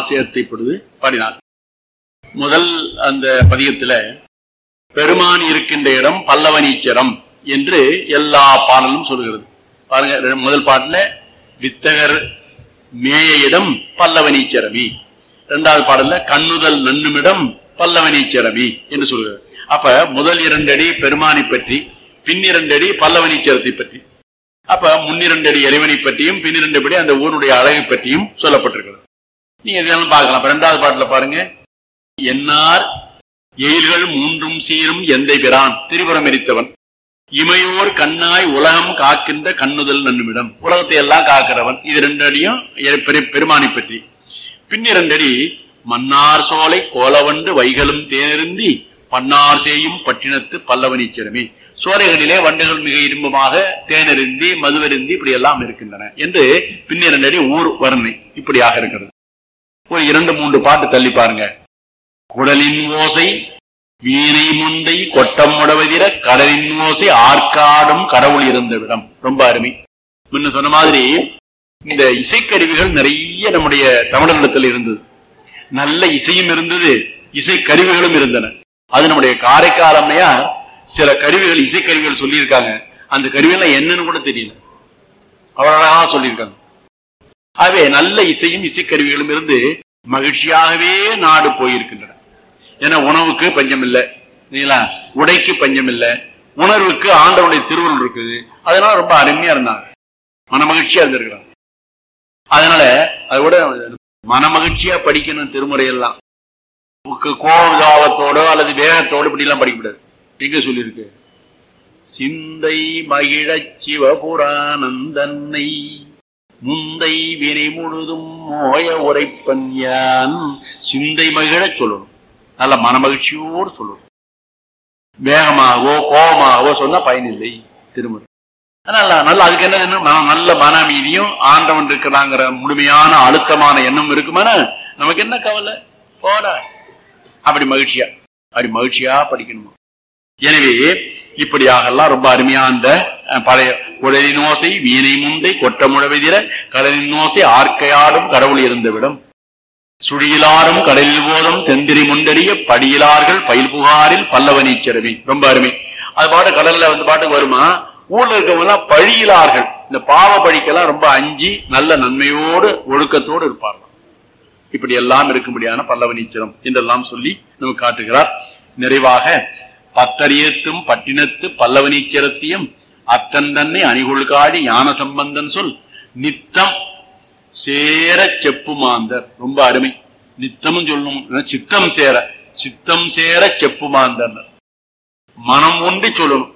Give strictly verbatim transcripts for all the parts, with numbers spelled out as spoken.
சேர்த்து இப்பொழுது பாடினார். முதல் அந்த பதிகத்துல பெருமான் இருக்கின்ற இடம் பல்லவனீச்சரம் என்று எல்லா பாடலும் சொல்கிறது. பாருங்க, முதல் பாட்டுல வித்தகர் மேய இடம் பல்லவனீச்சரமி, இரண்டாவது பாடல்ல கண்ணுதல் நன்னுமிடம் பல்லவனீச்சரமி என்று சொல்கிறது. அப்ப முதல் இரண்டடி பெருமானை பற்றி, பின்னிரண்டடி பல்லவனீச்சரத்தை பற்றி, அப்ப முன்னிரண்டடி இறைவனை பற்றியும் பின்னிரண்டபடி அந்த ஊருடைய அழகை பற்றியும் சொல்லப்பட்டிருக்கிறது. நீங்க இதெல்லாம் பார்க்கலாம். இரண்டாவது பாட்டுல பாருங்க, என்னார் எயில்கள் மூன்றும் சீரும் எந்தை பிரான் திரிபுரம் எரித்தவன், இமையோர் கண்ணாய் உலகம் காக்கின்ற கண்ணுதல் நன்னுமிடம், உலகத்தை எல்லாம் காக்கிறவன். இது ரெண்டு அடியும் பெருமானை பற்றி. பின்னிரண்டடி மன்னார் சோலை கோலவண்டு வைகளும் தேனருந்தி பன்னார் செய்யும் பட்டினத்து பல்லவனீச்சரமே, சோலைகளிலே வண்டுகள் மிக இன்பமாக தேனருந்தி மதுவருந்தி இப்படி எல்லாம் இருக்கின்றன என்று பின்னிரண்டடி ஊர் வர்ணனை இப்படியாக இருக்கிறது. ஒரு இரண்டு மூன்று பாட்டு தள்ளி பாருங்க. குடலின் ஓசை வீணை முந்தை கொட்டம் முடவதிர கடலின் ஓசை ஆற்காடும் கடவுள் இருந்த விடம். ரொம்ப அருமை. முன்ன சொன்ன மாதிரி இந்த இசைக்கருவிகள் நிறைய நம்முடைய தமிழகத்தில் இருந்தது. நல்ல இசையும் இருந்தது, இசை கருவிகளும் இருந்தன. அது நம்முடைய காரைக்கால் அம்மையார் சில கருவிகள் இசைக்கருவிகள் சொல்லியிருக்காங்க. அந்த கருவிகள் என்னன்னு கூட தெரியல, அவ்வளவா சொல்லியிருக்காங்க. ஆகவே நல்ல இசையும் இசைக்கருவிகளும் இருந்து மகிழ்ச்சியாகவே நாடு போயிருக்கின்றன. ஏன்னா உணவுக்கு பஞ்சம் இல்லை, உடைக்கு பஞ்சம் இல்லை, உணர்வுக்கு ஆண்டவனுடைய திருவுருள் இருக்குது. அதனால ரொம்ப அருமையா இருந்தாங்க, மன மகிழ்ச்சியா இருந்திருக்கிறாங்க. அதனால அதோட மன மகிழ்ச்சியா படிக்கணும் திருமுறையெல்லாம். கோபதாபத்தோடோ அல்லது வேகத்தோடு இப்படி எல்லாம் படிக்கக்கூடாது. எங்க சொல்லியிருக்கு, சிந்தை மகிழ சிவபுராணந்தன்னை முந்தை வினை முழுதும் மோய உரைப்பன் யான். சிந்தை மகிழ சொல்லணும், நல்ல மன மகிழ்ச்சியோடு சொல்லணும். வேகமாகவோ கோபமாகவோ சொன்னா பயனில்லை திருமுறை. அதனால நல்ல அதுக்கு என்ன, நல்ல மன அமைதியும் ஆண்டவன் இருக்கிறாங்கிற முழுமையான அழுத்தமான எண்ணம் இருக்குமான நமக்கு என்ன கவலை, போட அப்படி மகிழ்ச்சியா அப்படி மகிழ்ச்சியா படிக்கணுமா. எனவே இப்படியாக எல்லாம் ரொம்ப அருமையா அந்த பழைய குடலின் ஓசை வீணை முந்தை கொட்ட முழவெதிர கடலின் ஓசை ஆர்க்கையாடும் கடவுள் இருந்த விடம், சுழியிலாரும் கடலில் போதும் தெந்திரி முண்டறிய படியிலார்கள் பயில் புகாரில் பல்லவனீச்சரமே. ரொம்ப அருமை. அது பாட்டு கடல்ல வந்து பாட்டுக்கு வருமா, ஊர்ல இருக்கவங்க எல்லாம் பழியிலார்கள், இந்த பாவ பழிக்கெல்லாம் ரொம்ப அஞ்சி நல்ல நன்மையோடு ஒழுக்கத்தோடு இருப்பார்கள். இப்படி எல்லாம் இருக்கும்படியான பல்லவனீச்சரம் என்றெல்லாம் சொல்லி நமக்கு காட்டுகிறார். நிறைவாக பத்தரியத்தும் பட்டினத்து பல்லவனீச்சரத்தையும் அத்தன் தன்னை அணிகொள்காடி ஞான சம்பந்தன் சொல் நித்தம் சேர செப்புமாந்தர். ரொம்ப அருமை. நித்தமும் சொல்லணும், சித்தம் சேர சித்தம் சேர செப்புமாந்தர். மனம் ஒன்றி சொல்லணும்.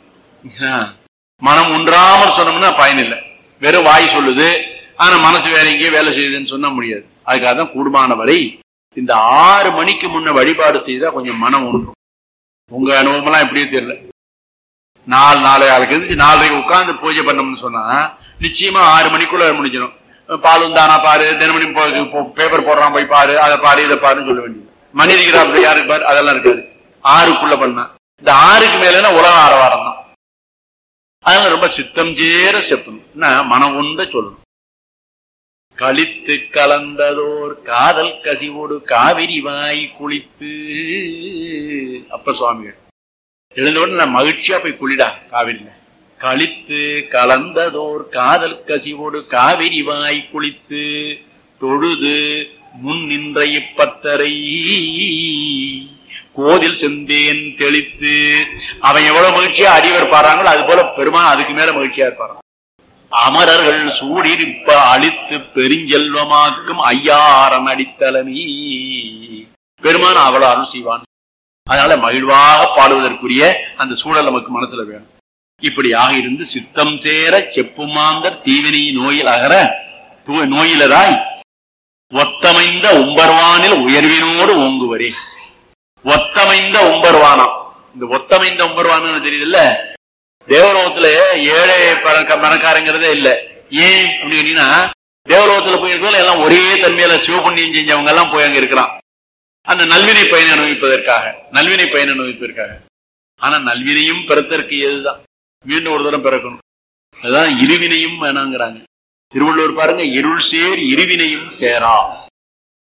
மனம் ஒன்றாமல் சொன்னோம்னா பயனில்லை. வெறும் வாய் சொல்லுது, ஆனா மனசு வேற எங்கேயே வேலை செய்யுதுன்னு சொன்ன முடியாது. அதுக்காக தான் கூடுமான வரை இந்த ஆறு மணிக்கு முன்ன வழிபாடு செய்தா கொஞ்சம் மனம் ஒன்றும். உங்க அனுபவம் எல்லாம் எப்படியே தெரியல. நாலு நாலு ஆளுக்கு இருந்துச்சு நாலரைக்கு உட்கார்ந்து பூஜை பண்ணோம்னு சொன்னா நிச்சயமா ஆறு மணிக்குள்ள முடிஞ்சிடும். பால் வந்தானா பாரு, தினமணி பேப்பர் போடுறான் போய் பாரு, அதை பாரு இதை பாருன்னு சொல்ல வேண்டியது. மணி இருக்கிறாப்புல யாருக்கு பாரு, அதெல்லாம் இருக்காது. ஆறுக்குள்ள பண்ணா இந்த ஆறுக்கு மேலன்னா உலக ஆரவாரம் தான். அதனால ரொம்ப சித்தம் சேர செப்பணும், மனம் உண்ட சொல்லணும். கழித்து கலந்ததோர் காதல் கசிவோடு காவிரி வாய் குளித்து. அப்ப சுவாமிகள் எழுந்தவுடன் நான் மகிழ்ச்சியா போய் குளிடா காவிரியில. கழித்து கலந்ததோர் காதல் கசிவோடு காவிரி வாய் குளித்து தொழுது முன் நின்ற இப்பத்தரை கோதில் செந்தேன் தெளித்து. அவன் எவ்வளவு மகிழ்ச்சியா அடிவர் பாடுறாங்களோ அது போல பெருமான் அதுக்கு மேல மகிழ்ச்சியா இருப்பாரான். அமரர்கள் சூடிருப்ப அழித்து பெருஞ்செல்வமாக்கும் ஐயாரன் அடித்தலனி. பெருமான் அவ்வளவு அருள் செய்வான். அதனால மகிழ்வாக பாடுவதற்குரிய அந்த சூழல் நமக்கு மனசுல வேணும். இப்படியாக இருந்து சித்தம் சேர செப்புமாந்தர் தீவினை நோயில் அகர நோயிலராய் ஒத்தமைந்த உம்பர்வானில் உயர்வினோடு ஓங்குவரே. ஒத்தமைந்த உம்பர்வானம், இந்த ஒத்தமைந்த உம்பர்வானு தெரியுதுல்ல, தேவலோகத்துல ஏழை பணக்காரங்கிறதே இல்லை. ஏன் அப்படின்னு கேட்டீங்கன்னா தேவலோகத்துல போயிருக்கோம் எல்லாம் ஒரே தன்மையில சிவபுண்ணியம் செஞ்சவங்க எல்லாம் போய் அங்க இருக்கிறான். அந்த நல்வினை பயனை அனுபவிப்பதற்காக, நல்வினை பயனை அனுபவிப்பதற்காக. ஆனா நல்வினையும் பிறத்தற்கு ஏதுதான், மீண்டும் ஒரு தரம் பிறக்கணும். அதுதான் இருவினையும் வேணாங்கிறாங்க. திருவள்ளுவர் பாருங்க, இருள் சேர் இருவினையும் சேரா.